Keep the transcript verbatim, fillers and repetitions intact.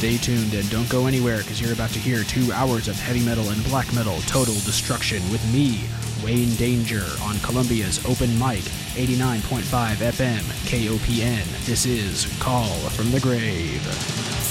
Stay tuned and don't go anywhere because you're about to hear two hours of heavy metal and black metal total destruction with me, Wayne Danger, on Columbia's Open Mic, eighty-nine point five F M, K O P N. This is Call from the Grave.